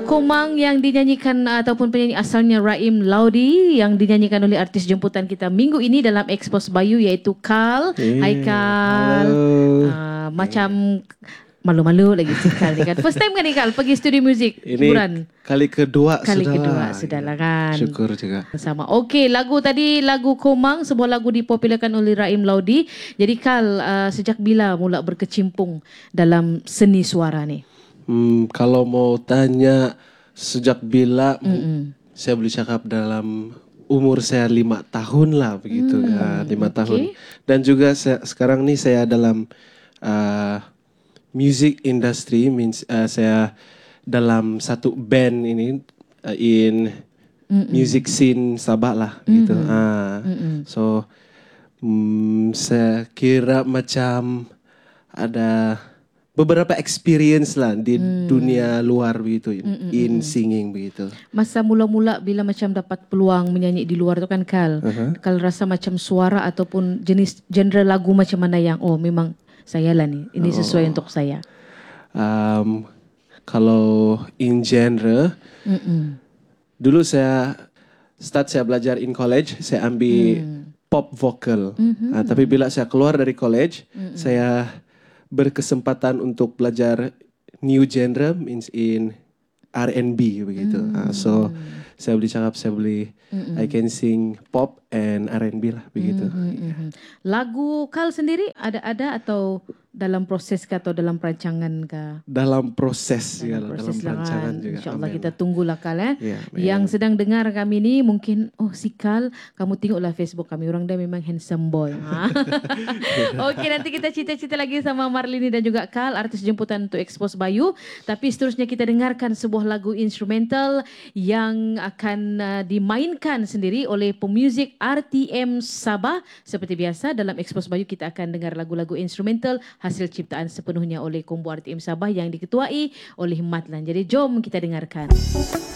Komang yang dinyanyikan ataupun penyanyi asalnya Raim Laudi yang dinyanyikan oleh artis jemputan kita minggu ini dalam Expos Bayu iaitu Kal. Hai Kal. Macam malu-malu lagi si Kal ni kan. First time kan ni Kal pergi studio muzik hiburan? Kali kedua sudahlah kan. Syukur juga. Sama. Okey, lagu tadi lagu Komang, sebuah lagu dipopularkan oleh Raim Laudi. Jadi Kal, sejak bila mula berkecimpung dalam seni suara ni? Kalau mau tanya sejak bila, saya boleh cakap dalam umur saya 5 tahun lah begitu. 5 tahun. Dan juga sekarang ni saya dalam music industry, means saya dalam satu band ini in music scene Sabah lah gitu. So saya kira macam ada beberapa experience lah di dunia luar begitu, in singing begitu. Masa mula-mula bila macam dapat peluang menyanyi di luar tu kan Kal, Kal rasa macam suara ataupun jenis genre lagu macam mana yang memang saya lah ni, ini sesuai untuk saya. Kalau in genre, dulu saya belajar in college, saya ambil pop vocal. Tapi bila saya keluar dari college, saya berkesempatan untuk belajar new genre, means in R&B begitu. So saya boleh cakap I can sing pop and R&B lah begitu. Lagu Kal sendiri ada atau dalam proses ke atau dalam perancangan ke? Dalam proses dalam perancangan juga. InsyaAllah kita tunggulah Kal Yeah, yang sedang dengar kami ni mungkin si Kal, kamu tengoklah Facebook kami, orang dia memang handsome boy. Okey, nanti kita cerita-cerita lagi sama Marlini dan juga Kal, artis jemputan untuk Expos Bayu. Tapi seterusnya kita dengarkan sebuah lagu instrumental yang akan dimainkan sendiri oleh pemuzik RTM Sabah. Seperti biasa dalam Expos Bayu kita akan dengar lagu-lagu instrumental hasil ciptaan sepenuhnya oleh Kombo RTM Sabah yang diketuai oleh Matlan. Jadi jom kita dengarkan.